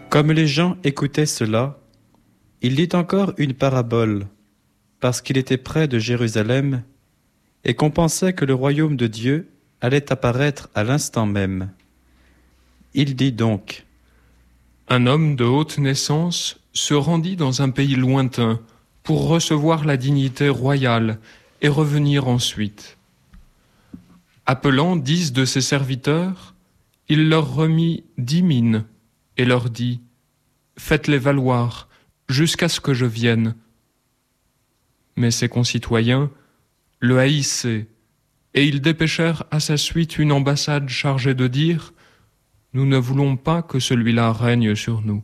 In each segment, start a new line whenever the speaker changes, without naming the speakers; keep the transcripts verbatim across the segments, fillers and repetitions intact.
Comme les gens écoutaient cela, il dit encore une parabole, parce qu'il était près de Jérusalem, et qu'on pensait que le royaume de Dieu allait apparaître à l'instant même. Il dit donc:
Un homme de haute naissance se rendit dans un pays lointain pour recevoir la dignité royale et revenir ensuite. Appelant dix de ses serviteurs, il leur remit dix mines et leur dit: Faites-les valoir jusqu'à ce que je vienne. Mais ses concitoyens le haïssaient, et ils dépêchèrent à sa suite une ambassade chargée de dire: Nous ne voulons pas que celui-là règne sur nous.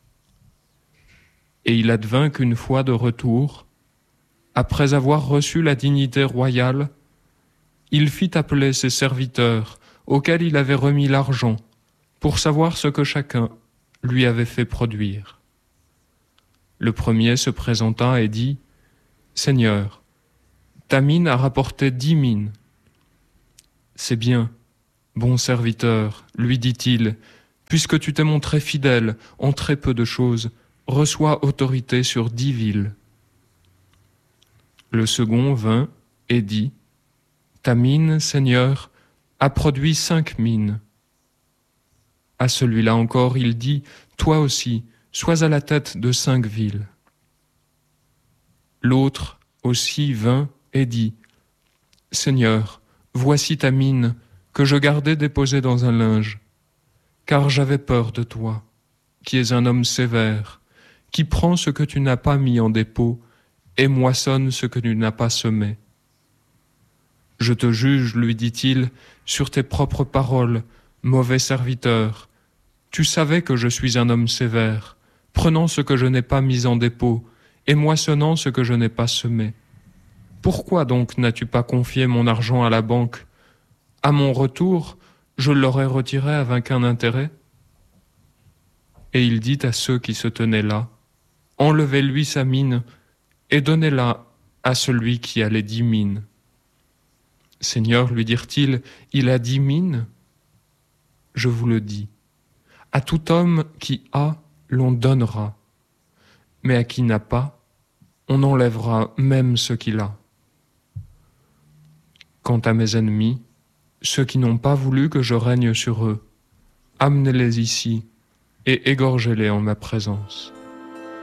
Et il advint qu'une fois de retour, après avoir reçu la dignité royale, il fit appeler ses serviteurs, auxquels il avait remis l'argent, pour savoir ce que chacun lui avait fait produire. Le premier se présenta et dit: Seigneur, ta mine a rapporté dix mines. C'est bien, bon serviteur, lui dit-il, puisque tu t'es montré fidèle en très peu de choses, reçois autorité sur dix villes. Le second vint et dit: Ta mine, Seigneur, a produit cinq mines. À celui-là encore, il dit: Toi aussi, sois à la tête de cinq villes. L'autre aussi vint et dit: Seigneur, voici ta mine que je gardais déposée dans un linge, car j'avais peur de toi, qui es un homme sévère, qui prend ce que tu n'as pas mis en dépôt et moissonne ce que tu n'as pas semé. Je te juge, lui dit-il, sur tes propres paroles, mauvais serviteur. Tu savais que je suis un homme sévère, prenant ce que je n'ai pas mis en dépôt et moissonnant ce que je n'ai pas semé. Pourquoi donc n'as-tu pas confié mon argent à la banque? À mon retour, je l'aurais retiré avec un intérêt. Et il dit à ceux qui se tenaient là: Enlevez-lui sa mine et donnez-la à celui qui a les dix mines. Seigneur, lui dirent-ils, il a dix mines? Je vous le dis, à tout homme qui a, l'on donnera, mais à qui n'a pas, on enlèvera même ce qu'il a. Quant à mes ennemis, ceux qui n'ont pas voulu que je règne sur eux, amenez-les ici et égorgez-les en ma présence.